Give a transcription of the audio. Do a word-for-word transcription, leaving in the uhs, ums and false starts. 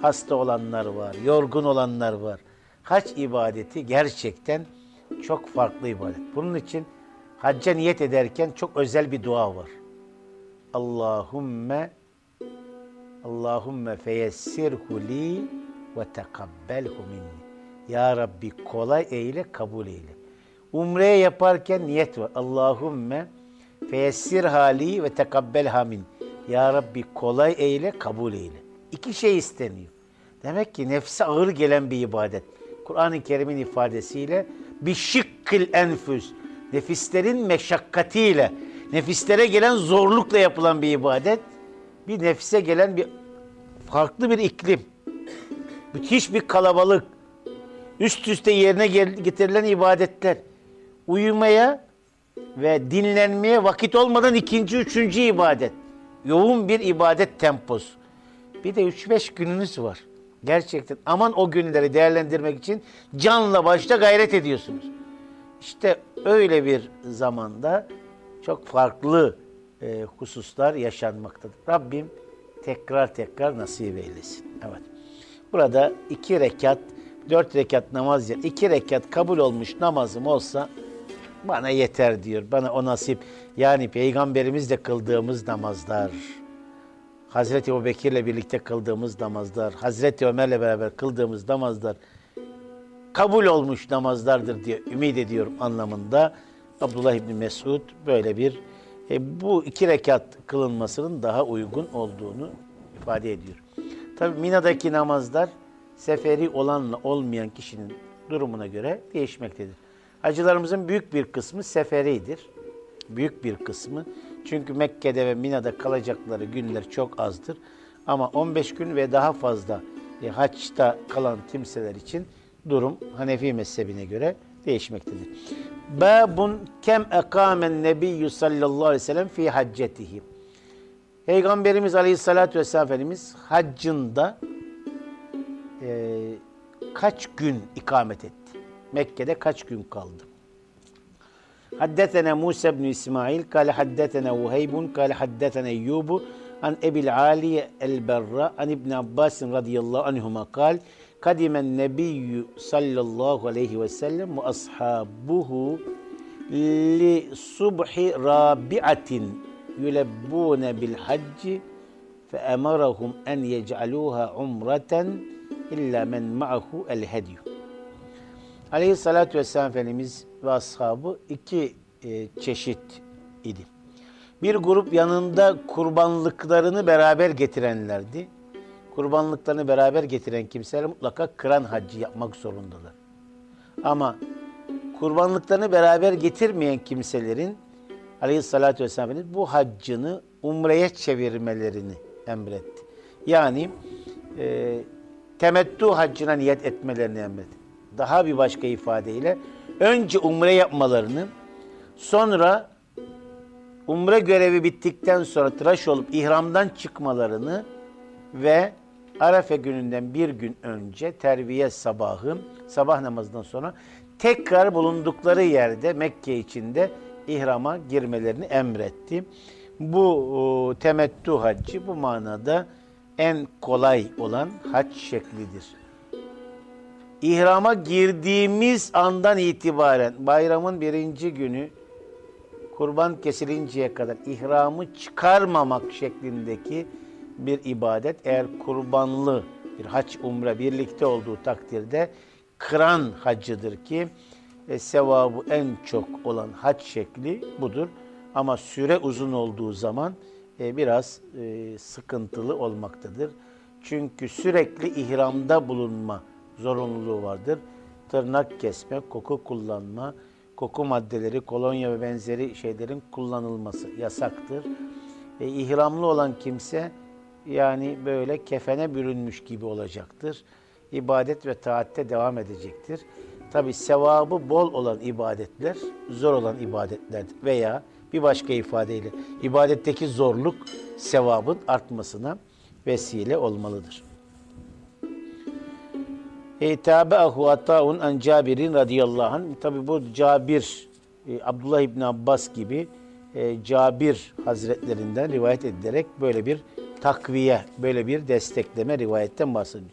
hasta olanlar var, yorgun olanlar var. Hac ibadeti gerçekten çok farklı ibadet. Bunun için hacca niyet ederken çok özel bir dua var. Allahümme Allahümme feyessirhu li ve tekabbelhu minni. Ya Rabbi kolay eyle, kabul eyle. Umre'ye yaparken niyet var. Allahümme feyessir hali ve tekabbelha min. Ya Rabbi kolay eyle, kabul eyle. İki şey isteniyor. Demek ki nefse ağır gelen bir ibadet. Kur'an-ı Kerim'in ifadesiyle bir şıkkil enfüs. Nefislerin meşakkatiyle, nefislere gelen zorlukla yapılan bir ibadet. Bir nefse gelen bir farklı bir iklim. Müthiş bir kalabalık. Üst üste yerine getirilen ibadetler. Uyumaya ve dinlenmeye vakit olmadan ikinci, üçüncü ibadet. Yoğun bir ibadet temposu. Bir de üç beş gününüz var. Gerçekten aman o günleri değerlendirmek için canla başla gayret ediyorsunuz. İşte öyle bir zamanda çok farklı e, hususlar yaşanmaktadır. Rabbim tekrar tekrar nasip eylesin. Evet. Burada iki rekat, dört rekat namaz yer, iki rekat kabul olmuş namazım olsa bana yeter diyor. Bana o nasip. Yani Peygamberimizle kıldığımız namazlar, Hazreti Ebubekir'le birlikte kıldığımız namazlar, Hazreti Ömer'le beraber kıldığımız namazlar kabul olmuş namazlardır diye ümit ediyorum anlamında. Abdullah İbni Mesud böyle bir e, bu iki rekat kılınmasının daha uygun olduğunu ifade ediyor. Tabii Mina'daki namazlar seferi olanla olmayan kişinin durumuna göre değişmektedir. Hacılarımızın büyük bir kısmı seferidir. Büyük bir kısmı. Çünkü Mekke'de ve Mina'da kalacakları günler çok azdır. Ama on beş gün ve daha fazla e, haçta kalan kimseler için durum Hanefi mezhebine göre değişmektedir. Babun kem ekamen nebiyyü sallallahu aleyhi ve sellem fi haccetihi. Peygamberimiz aleyhissalatü vesselam Efendimiz haccında e, kaç gün ikamet etti? Mekke'de kaç gün kaldı? Haddetene Musa ibn İsmail, kâle haddetene Vuheybun, kâle haddetene Eyyubu, an Ebil Ali el-Berra, an İbn Abbas radıyallahu anhuma kâl, kadimen nebiyyü sallallahu aleyhi ve sellem ve ashabuhu li subhi rabi'atin yulebbûne bil hacci fe emarahum en yec'alûha umreten illa men ma'ahu el hedyu. Aleyhissalatü vesselam Efendimiz ve ashabı iki e, çeşit idi. Bir grup yanında kurbanlıklarını beraber getirenlerdi. Kurbanlıklarını beraber getiren kimseler mutlaka kıran haccı yapmak zorundalar. Ama kurbanlıklarını beraber getirmeyen kimselerin Aleyhissalatü vesselam Efendimiz bu haccını umreye çevirmelerini emretti. Yani e, temettü haccına niyet etmelerini emretti. Daha bir başka ifadeyle önce umre yapmalarını, sonra umre görevi bittikten sonra tıraş olup ihramdan çıkmalarını ve Arefe gününden bir gün önce terviye sabahı, sabah namazından sonra tekrar bulundukları yerde Mekke içinde ihrama girmelerini emretti. Bu temettü haccı bu manada en kolay olan hac şeklidir. İhrama girdiğimiz andan itibaren bayramın birinci günü kurban kesilinceye kadar ihramı çıkarmamak şeklindeki bir ibadet, eğer kurbanlı bir hac umre birlikte olduğu takdirde kıran haccıdır ki e, sevabı en çok olan hac şekli budur. Ama süre uzun olduğu zaman e, biraz e, sıkıntılı olmaktadır. Çünkü sürekli ihramda bulunma zorunluluğu vardır. Tırnak kesme, koku kullanma, koku maddeleri, kolonya ve benzeri şeylerin kullanılması yasaktır. E, ihramlı olan kimse yani böyle kefene bürünmüş gibi olacaktır. İbadet ve taatte devam edecektir. Tabi sevabı bol olan ibadetler zor olan ibadetlerdir. Veya bir başka ifadeyle ibadetteki zorluk sevabın artmasına vesile olmalıdır. Tabe'ahu Ata'un an Cabir'in radıyallahu anh. Tabi bu Cabir, e, Abdullah İbni Abbas gibi e, Cabir Hazretlerinden rivayet edilerek böyle bir takviye, böyle bir destekleme rivayetten bahsediyor.